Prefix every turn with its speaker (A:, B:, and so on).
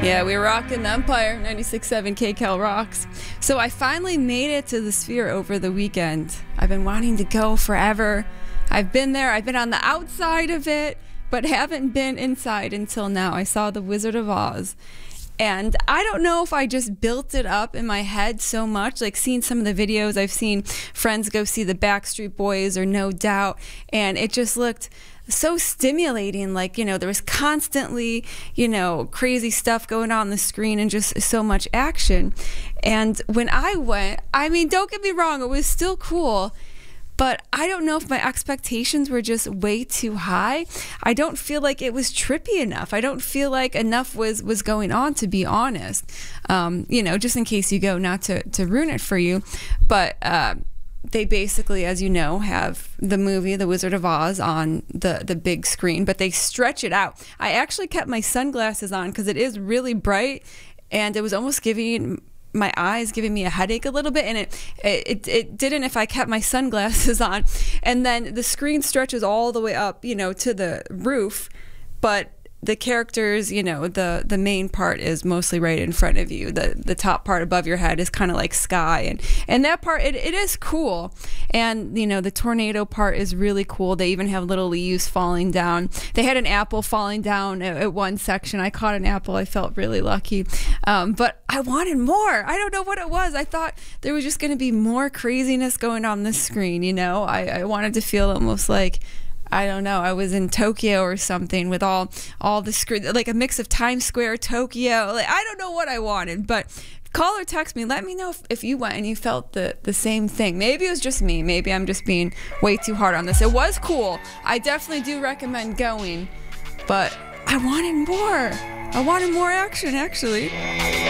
A: Yeah, we were rocking the Empire 96.7 KCal rocks. So I finally made it to the Sphere over the weekend. I've been wanting to go forever. I've been there. I've been on the outside of it, but haven't been inside until now. I saw The Wizard of Oz. And I don't know if I just built it up in my head so much, like seeing some of the videos. I've seen friends go see the Backstreet Boys or No Doubt, and it just looked so stimulating. Like, you know, there was constantly, you know, crazy stuff going on the screen and just so much action. And when I went, I mean, don't get me wrong, it was still cool. But I don't know if my expectations were just way too high. I don't feel like it was trippy enough. I don't feel like enough was going on, to be honest. You know, just in case you go, not to ruin it for you. But they basically, as you know, have the movie The Wizard of Oz on the big screen, but they stretch it out. I actually kept my sunglasses on because it is really bright, and it was almost giving my eyes giving me a headache a little bit, and it didn't if I kept my sunglasses on. And then the screen stretches all the way up, you know, to the roof, but the characters, you know, the main part is mostly right in front of you. The top part above your head is kind of like sky, and that part it is cool. And you know, the tornado part is really cool. They even have little leaves falling down. They had an apple falling down at one section. I caught an apple. I felt really lucky, but I wanted more. I don't know what it was. I thought there was just going to be more craziness going on the screen. You know, I wanted to feel almost like, I don't know, I was in Tokyo or something with all the screen, like a mix of Times Square, Tokyo. Like, I don't know what I wanted, but call or text me. Let me know if you went and you felt the same thing. Maybe it was just me. Maybe I'm just being way too hard on this. It was cool. I definitely do recommend going, but I wanted more. I wanted more action, actually.